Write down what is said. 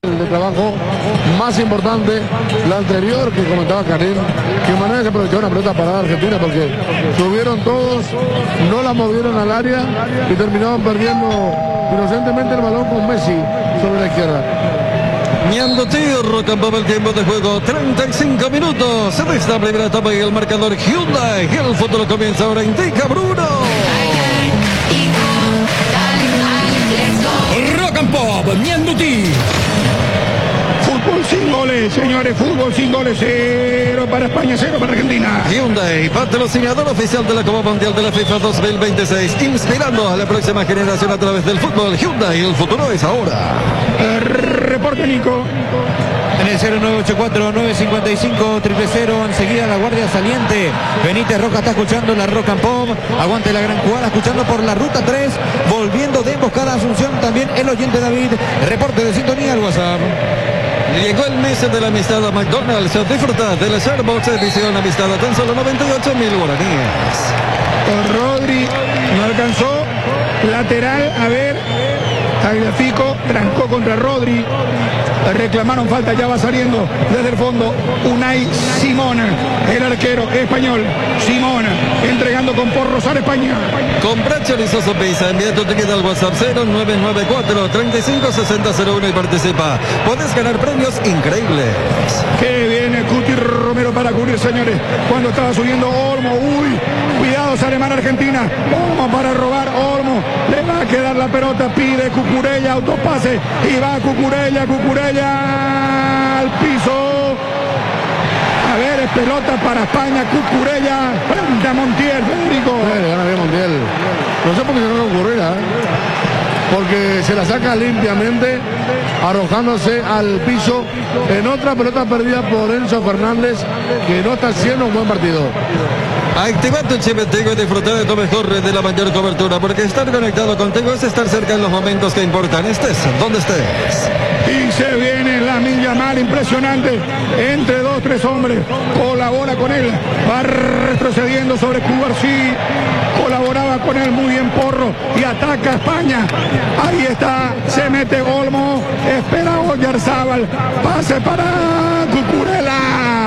de trabajo más importante, la anterior que comentaba Karim, que manera se aprovechó una pelota parada Argentina porque subieron todos, no la movieron al área y terminaban perdiendo inocentemente el balón con Messi sobre la izquierda. Ñandutí, Rocambó, el tiempo de juego, 35 minutos en esta primera etapa y el marcador Hyundai, el fútbol comienza ahora, indica Bruno. Rock and Pop, Ñandutí. Fútbol sin goles, señores, fútbol sin goles, 0 para España, 0 para Argentina. Hyundai, patrocinador oficial de la Copa Mundial de la FIFA 2026, inspirando a la próxima generación a través del fútbol. Hyundai, el futuro es ahora. Reporte Nico. En el 0984-955-000, enseguida la guardia saliente. Benítez Roca está escuchando la Rock and Pop. Aguante la gran jugada, escuchando por la ruta 3. Volviendo de emboscada Asunción también el oyente David. Reporte de sintonía al WhatsApp. Llegó el mes de la amistad a McDonald's. Disfruta de la Starbucks edición amistad a tan solo 98.000 guaraníes. Rodri no alcanzó. Lateral, a ver. Tagliafico trancó contra Rodri. Reclamaron falta, ya va saliendo desde el fondo Unai Simón, el arquero español. Simón entregando con porros a España. Compra chorizo Pizza, envía tu ticket al WhatsApp 0994-356001 y participa. Puedes ganar premios increíbles. Que viene Cuti Romero para cubrir, señores. Cuando estaba subiendo Olmo, uy, cuidado, sale mal Argentina. Olmo para robar, Olmo le va a quedar la pelota, pide Cucurella, autopase y va Cucurella al piso. A ver, es pelota para España, Cucurella frente a Montiel, Federico. Gana bien Montiel. No sé por qué se no Cucurella, porque se la saca limpiamente, arrojándose al piso en otra pelota perdida por Enzo Fernández, que no está haciendo un buen partido. Activa tu chip Tigo y disfruta de tu mejor red de la mayor cobertura, porque estar conectado contigo es estar cerca en los momentos que importan, estés donde estés. Y se viene la milla mal impresionante entre 2-3 hombres. Colabora con él, va retrocediendo sobre Cubarsí. Colaboraba con él muy bien Porro y ataca a España. Ahí está, se mete Olmo, espera Oyarzábal, pase para Cucurella.